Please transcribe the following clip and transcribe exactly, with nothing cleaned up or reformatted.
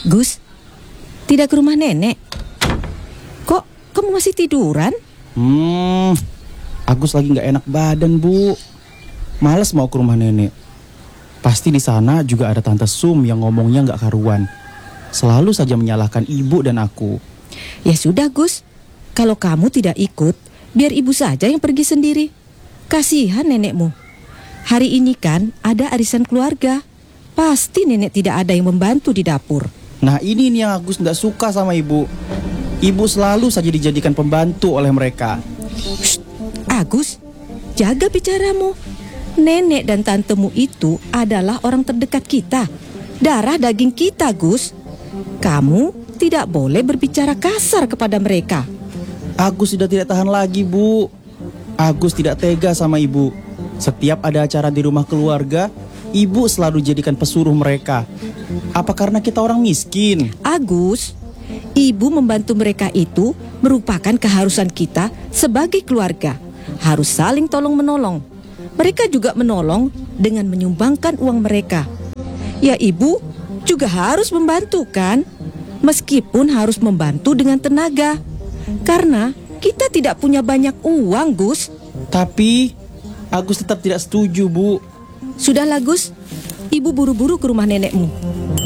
Gus, tidak ke rumah nenek? Kok kamu masih tiduran? Hmm, Agus lagi nggak enak badan, Bu. Males mau ke rumah nenek. Pasti di sana juga ada Tante Sum yang ngomongnya nggak karuan. Selalu saja menyalahkan ibu dan aku. Ya sudah, Gus. Kalau kamu tidak ikut, biar ibu saja yang pergi sendiri. Kasihan nenekmu. Hari ini kan ada arisan keluarga. Pasti nenek tidak ada yang membantu di dapur. Nah ini nih yang Agus nggak suka sama ibu. Ibu selalu saja dijadikan pembantu oleh mereka. Shh, Agus, jaga bicaramu. Nenek dan tantemu itu adalah orang terdekat kita. Darah daging kita, Gus. Kamu tidak boleh berbicara kasar kepada mereka. Agus sudah tidak tahan lagi, Bu. Agus tidak tega sama ibu. Setiap ada acara di rumah keluarga, ibu selalu jadikan pesuruh mereka. Apa karena kita orang miskin? Agus, ibu membantu mereka itu merupakan keharusan kita sebagai keluarga. Harus saling tolong-menolong. Mereka juga menolong dengan menyumbangkan uang mereka. Ya ibu juga harus membantu kan? Meskipun harus membantu dengan tenaga. Karena kita tidak punya banyak uang, Gus. Tapi Agus tetap tidak setuju, Bu. Sudahlah, Gus. Ibu buru-buru ke rumah nenekmu.